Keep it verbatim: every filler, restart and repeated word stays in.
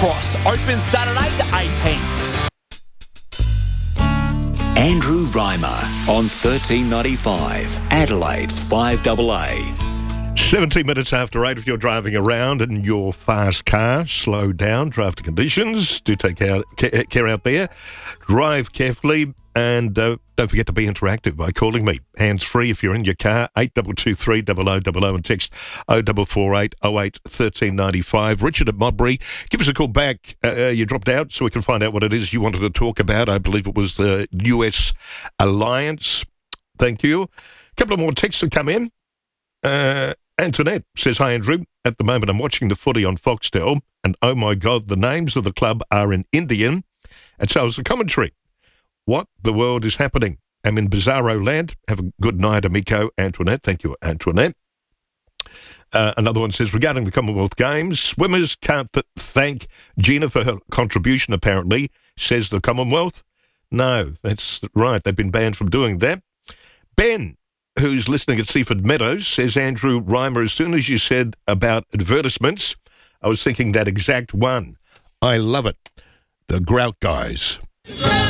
Cross. Open Saturday the eighteenth. Andrew Reimer on thirteen ninety-five, Adelaide's five A A. seventeen minutes after eight, if you're driving around in your fast car, slow down, traffic conditions, do take out, care out there, drive carefully, and uh, don't forget to be interactive by calling me. Hands-free if you're in your car, eight two two three, double oh double oh, and text oh four four eight oh eight thirteen ninety-five. Richard at Modbury, give us a call back. Uh, you dropped out so we can find out what it is you wanted to talk about. I believe it was the U S alliance. Thank you. A couple of more texts to come in. Uh... Antoinette says, hi, Andrew. At the moment, I'm watching the footy on Foxtel, and oh my God, the names of the club are in Indian, and so is the commentary. What the world is happening? I'm in bizarro land. Have a good night, amico. Antoinette. Thank you, Antoinette. Uh, another one says, regarding the Commonwealth Games, swimmers can't th- thank Gina for her contribution, apparently, says the Commonwealth. No, that's right. They've been banned from doing that. Ben, who's listening at Seaford Meadows, says, Andrew Reimer, as soon as you said about advertisements, I was thinking that exact one. I love it. The Grout Guys.